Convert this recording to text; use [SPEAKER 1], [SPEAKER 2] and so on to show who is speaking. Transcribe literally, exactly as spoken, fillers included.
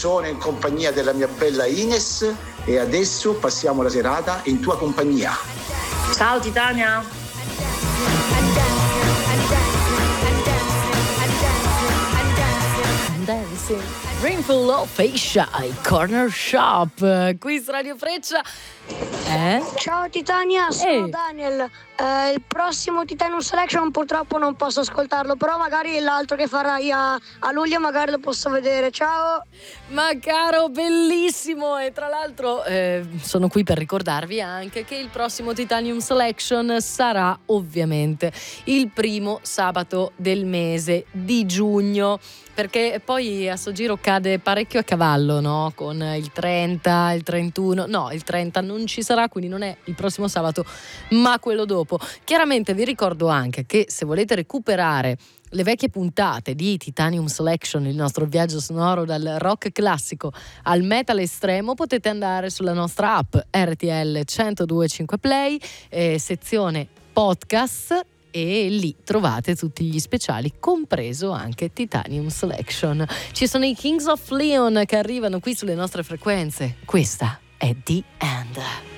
[SPEAKER 1] sono in compagnia della mia bella Ines e adesso passiamo la serata in tua compagnia.
[SPEAKER 2] Ciao Titania.
[SPEAKER 3] Dancing, Dreamful of Fascia, Corner Shop, qui su Radio Freccia. Eh?
[SPEAKER 4] Ciao Titania, sono
[SPEAKER 3] Ehi.
[SPEAKER 4] Daniel. Eh, il prossimo Titanium Selection purtroppo non posso ascoltarlo, però magari l'altro che farai a, a luglio magari lo posso vedere. Ciao.
[SPEAKER 3] Ma caro, bellissimo! E tra l'altro eh, sono qui per ricordarvi anche che il prossimo Titanium Selection sarà ovviamente il primo sabato del mese di giugno, perché poi a sto giro cade parecchio a cavallo, no? Con il trenta, il trentuno, no, il trenta non ci sarà, quindi non è il prossimo sabato, ma quello dopo. Chiaramente vi ricordo anche che se volete recuperare le vecchie puntate di Titanium Selection, il nostro viaggio sonoro dal rock classico al metal estremo, potete andare sulla nostra app R T L centodue e cinque Play, eh, sezione podcast, e lì trovate tutti gli speciali, compreso anche Titanium Selection. Ci sono i Kings of Leon che arrivano qui sulle nostre frequenze. Questa è The End.